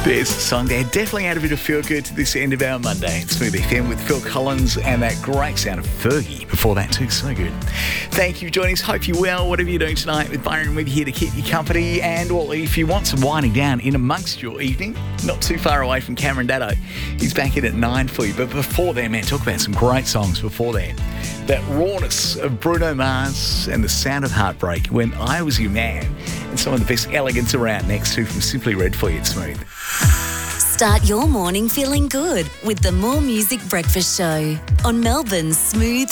There's a song there. Definitely add a bit of feel good to this end of our Monday. It's Smooth FM with Phil Collins and that great sound of Fergie before that too. So good. Thank you for joining us. Hope you're well. Whatever you're doing tonight with Byron with you here to keep you company. And well, if you want some winding down in amongst your evening, not too far away from Cameron Daddo, he's back in at 9 for you. But before then, man, talk about some great songs before then. That rawness of Bruno Mars and the sound of heartbreak, When I Was Your Man, and some of the best elegance around next to from Simply Red for you at Smooth. Start your morning feeling good with the More Music Breakfast Show on Melbourne's Smooth